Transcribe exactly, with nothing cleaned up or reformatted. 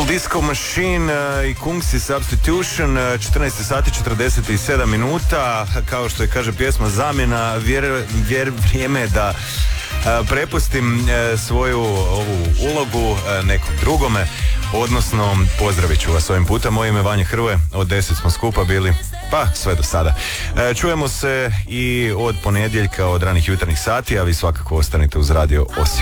Purple Disco Machine uh, i Kungsi Substitution, uh, četrnaest sati četrdeset sedam minuta, kao što je kaže pjesma zamjena, vjer, vjer, vrijeme je da uh, prepustim uh, svoju ovu ulogu uh, nekom drugome, odnosno pozdravit ću vas ovim puta. Moje ime je Vanja Hrvoje, od deset smo skupa bili, pa sve do sada. Uh, čujemo se i od ponedjeljka od ranih jutarnjih sati, a vi svakako ostanite uz radio Osijek.